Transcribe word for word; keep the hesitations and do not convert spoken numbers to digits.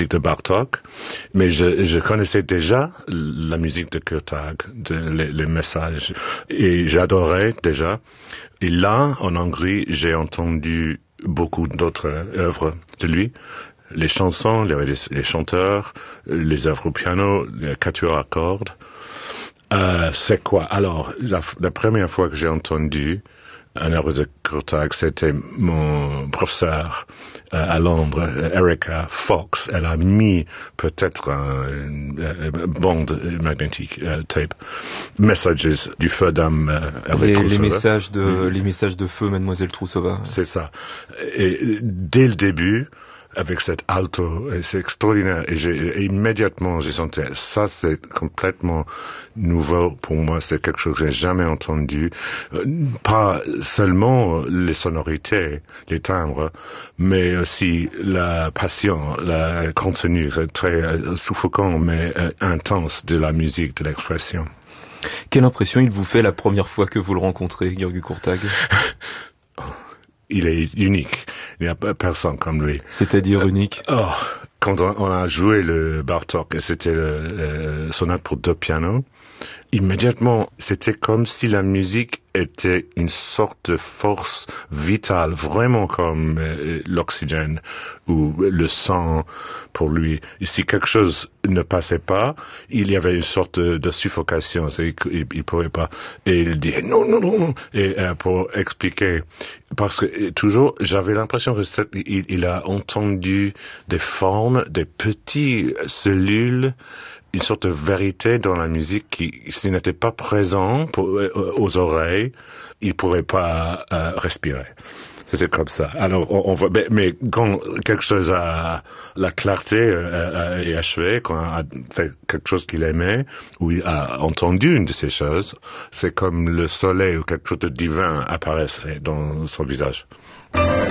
musique de Bartók, mais je, je connaissais déjà la musique de Kurtág, de, les, les messages, et j'adorais déjà. Et là, en Hongrie, j'ai entendu beaucoup d'autres œuvres de lui. Les chansons, il y avait les, les chanteurs, les œuvres au piano, les quatuors à cordes. Euh, c'est quoi? Alors, la, la première fois que j'ai entendu un œuvre de Kurtág, c'était mon professeur euh, à Londres, Erica Fox. Elle a mis peut-être un, une bande magnétique, euh, tape, Messages du feu d'âme. Euh, les, les messages de mmh. les messages de feu, Mademoiselle Troussova. C'est ça. Et dès le début, avec cet alto, et c'est extraordinaire. Et, j'ai, et immédiatement, j'ai senti, ça c'est complètement nouveau pour moi, c'est quelque chose que j'ai jamais entendu. Pas seulement les sonorités, les timbres, mais aussi la passion, le contenu, c'est très suffocant mais intense de la musique, de l'expression. Quelle impression il vous fait la première fois que vous le rencontrez, György Kurtág? Il est unique. Il n'y a personne comme lui. C'est-à-dire euh, unique? Oh, quand on, on a joué le Bartók, et c'était le, le sonate pour deux pianos, immédiatement, c'était comme si la musique était une sorte de force vitale, vraiment comme euh, l'oxygène ou le sang pour lui. Et si quelque chose ne passait pas, il y avait une sorte de, de suffocation. Il, il, il pouvait pas. Et il dit non, non, non. Et euh, pour expliquer, parce que et, toujours, j'avais l'impression que cette, il, il a entendu des formes, des petites cellules, une sorte de vérité dans la musique qui, s'il n'était pas présent pour, euh, aux oreilles, il pourrait pas euh, respirer. C'était comme ça. Alors, on, on voit, mais, mais quand quelque chose a, la clarté euh, est achevée, quand on a fait quelque chose qu'il aimait, ou il a entendu une de ces choses, c'est comme le soleil ou quelque chose de divin apparaissait dans son visage.